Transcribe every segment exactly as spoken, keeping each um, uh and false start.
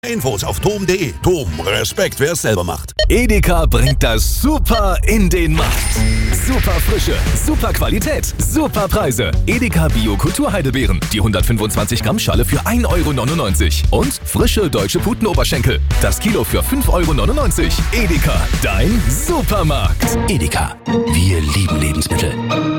Infos auf tom punkt de. Tom, Respekt, wer es selber macht. Edeka bringt das Super in den Markt. Super Frische, super Qualität, super Preise. Edeka Bio Kulturheidelbeeren. Die hundertfünfundzwanzig Gramm Schale für ein Euro neunundneunzig. Und frische deutsche Putenoberschenkel. Das Kilo für fünf Euro neunundneunzig. Edeka, dein Supermarkt. Edeka, wir lieben Lebensmittel.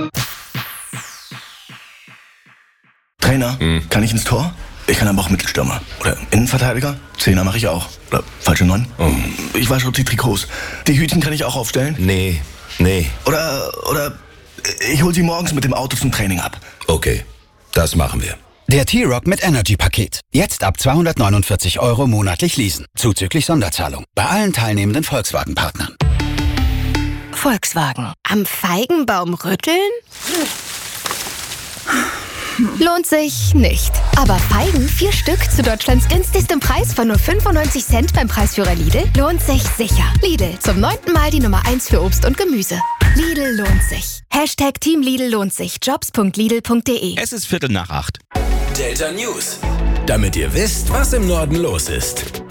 Trainer, hm. kann ich ins Tor? Ich kann aber auch Mittelstürmer. Oder Innenverteidiger. Zehner mache ich auch. Oder falsche Neun. Oh. Ich wasche auch die Trikots. Die Hütchen kann ich auch aufstellen. Nee, nee. Oder, oder ich hole sie morgens mit dem Auto zum Training ab. Okay, das machen wir. Der T-Rock mit Energy-Paket. Jetzt ab zweihundertneunundvierzig Euro monatlich leasen. Zuzüglich Sonderzahlung. Bei allen teilnehmenden Volkswagen-Partnern. Volkswagen. Am Feigenbaum rütteln? Lohnt sich nicht. Aber Feigen, vier Stück zu Deutschlands günstigstem Preis von nur fünfundneunzig Cent beim Preisführer Lidl, lohnt sich sicher. Lidl, zum neunten Mal die Nummer eins für Obst und Gemüse. Lidl lohnt sich. Hashtag Team Lidl lohnt sich. Jobs punkt lidl punkt de. Es ist Viertel nach acht. Delta News. Damit ihr wisst, was im Norden los ist.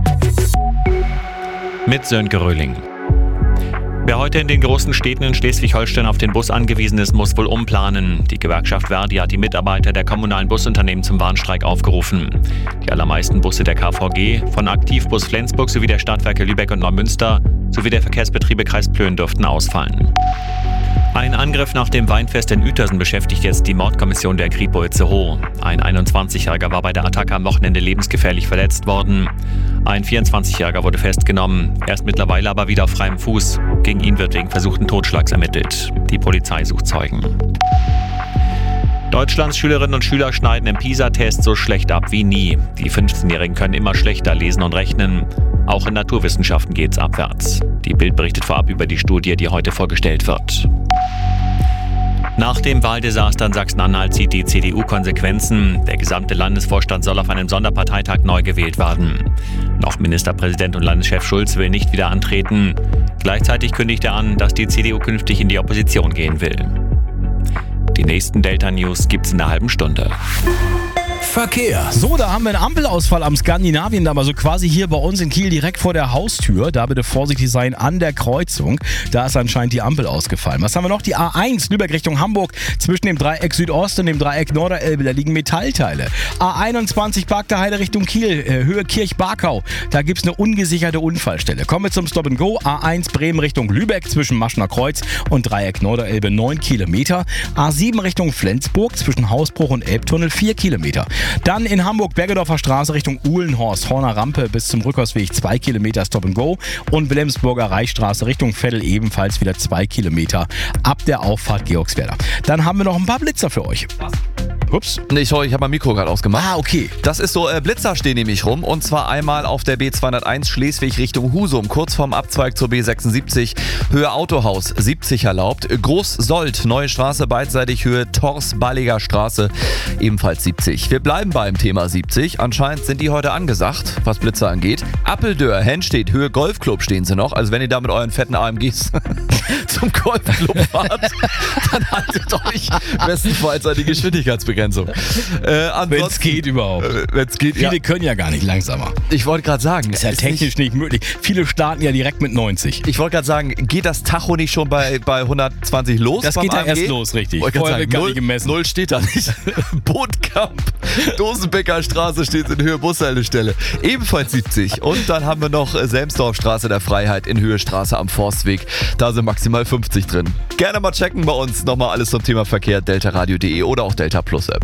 Mit Sönke Röhling. Wer heute in den großen Städten in Schleswig-Holstein auf den Bus angewiesen ist, muss wohl umplanen. Die Gewerkschaft Verdi hat die Mitarbeiter der kommunalen Busunternehmen zum Warnstreik aufgerufen. Die allermeisten Busse der K V G, von Aktivbus Flensburg sowie der Stadtwerke Lübeck und Neumünster sowie der Verkehrsbetriebe Kreis Plön dürften ausfallen. Ein Angriff nach dem Weinfest in Uetersen beschäftigt jetzt die Mordkommission der Kripo Itzehoe. Ein einundzwanzigjähriger war bei der Attacke am Wochenende lebensgefährlich verletzt worden. Ein vierundzwanzigjähriger wurde festgenommen, er ist mittlerweile aber wieder auf freiem Fuß. Gegen ihn wird wegen versuchten Totschlags ermittelt. Die Polizei sucht Zeugen. Deutschlands Schülerinnen und Schüler schneiden im PISA-Test so schlecht ab wie nie. Die fünfzehnjährigen können immer schlechter lesen und rechnen. Auch in Naturwissenschaften geht's abwärts. Die Bild berichtet vorab über die Studie, die heute vorgestellt wird. Nach dem Wahldesaster in Sachsen-Anhalt zieht die C D U Konsequenzen. Der gesamte Landesvorstand soll auf einem Sonderparteitag neu gewählt werden. Noch Ministerpräsident und Landeschef Schulz will nicht wieder antreten. Gleichzeitig kündigt er an, dass die C D U künftig in die Opposition gehen will. Die nächsten Delta News gibt's in einer halben Stunde. Verkehr. So, da haben wir einen Ampelausfall am Skandinavien, aber so quasi hier bei uns in Kiel direkt vor der Haustür. Da bitte vorsichtig sein an der Kreuzung. Da ist anscheinend die Ampel ausgefallen. Was haben wir noch? Die A eins Lübeck Richtung Hamburg. Zwischen dem Dreieck Südost und dem Dreieck Norderelbe, da liegen Metallteile. A einundzwanzig Parkter Heide Richtung Kiel, äh, Höhe Kirch-Barkau. Da gibt es eine ungesicherte Unfallstelle. Kommen wir zum Stop and Go. A eins Bremen Richtung Lübeck zwischen Maschner Kreuz und Dreieck Norderelbe neun Kilometer. A sieben Richtung Flensburg zwischen Hausbruch und Elbtunnel vier Kilometer. Dann in Hamburg Bergedorfer Straße Richtung Uhlenhorst, Horner Rampe bis zum Rückausweg zwei Kilometer Stop and Go und Wilhelmsburger Reichsstraße Richtung Veddel ebenfalls wieder zwei Kilometer ab der Auffahrt Georgswerder. Dann haben wir noch ein paar Blitzer für euch. Was? Ups. Nee, sorry, ich habe mein Mikro gerade ausgemacht. Ah, okay. Das ist so, äh, Blitzer stehen nämlich rum und zwar einmal auf der B zweihunderteins Schleswig Richtung Husum, kurz vorm Abzweig zur B sechsundsiebzig, Höhe Autohaus siebzig erlaubt. Groß-Sold, neue Straße beidseitig, Höhe Tors-Balliger Straße, ebenfalls siebzig. Wir bleiben beim Thema siebzig. Anscheinend sind die heute angesagt, was Blitzer angeht. Appeldörr, Henstedt, Höhe Golfclub stehen sie noch. Also wenn ihr da mit euren fetten A M Gs zum Golfclub fahrt, dann haltet euch bestenfalls an die Geschwindigkeitsbegrenzung. Äh, wenn es geht überhaupt. Äh, wenn's geht, Viele ja. können ja gar nicht langsamer. Ich wollte gerade sagen. Ist ja technisch nicht, nicht möglich. Viele starten ja direkt mit neunzig. Ich wollte gerade sagen, geht das Tacho nicht schon bei, bei hundertzwanzig los? Das geht ja erst los, richtig. Vorher wird gar nicht gemessen. Null steht da nicht. Bootkamp, Dosenbecker Straße steht in Höhe Bushaltestelle. Ebenfalls siebzig. Und dann haben wir noch Selmsdorfstraße der Freiheit in Höhe Straße am Forstweg. Da sind maximal fünfzig drin. Gerne mal checken bei uns. Nochmal alles zum Thema Verkehr. deltaradio punkt de oder auch Delta Plus App.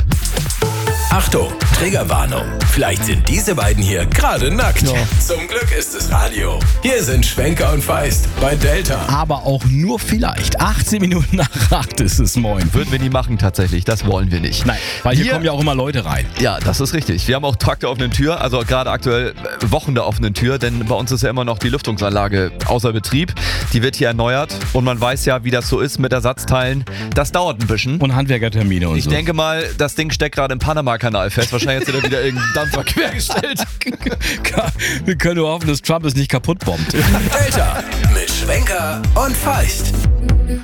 Achtung, Triggerwarnung. Vielleicht sind diese beiden hier gerade nackt. Ja. Zum Glück ist es Radio. Hier sind Schwenker und Feist bei Delta. Aber auch nur vielleicht. achtzehn Minuten nach acht ist es, moin. Würden wir nie machen tatsächlich, das wollen wir nicht. Nein, weil hier wir, kommen ja auch immer Leute rein. Ja, das ist richtig. Wir haben auch Tag der offenen Tür, also gerade aktuell Wochen der offenen Tür, denn bei uns ist ja immer noch die Lüftungsanlage außer Betrieb. Die wird hier erneuert und man weiß ja, wie das so ist mit Ersatzteilen. Das dauert ein bisschen. Und Handwerkertermine und ich so. Ich denke mal, das Ding steckt gerade im Panama-Kanal fest. Wahrscheinlich hat er wieder irgendeinen Dampfer quergestellt. Wir können nur hoffen, dass Trump es nicht kaputt bombt. Delta mit Schwenker und Feist.